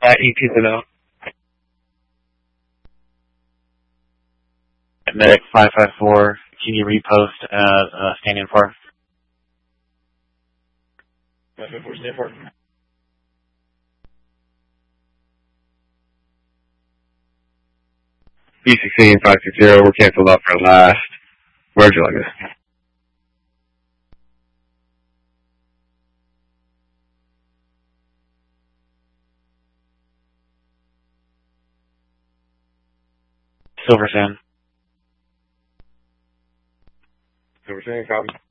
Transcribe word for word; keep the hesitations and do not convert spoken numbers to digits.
at eighteen to know. Medic five five four, can you repost at uh, Standing Park? five five four, Standing Park. B sixteen five six zero, we're canceled off our last. Where'd you like this? Silver Sand. Silver Sand, copy.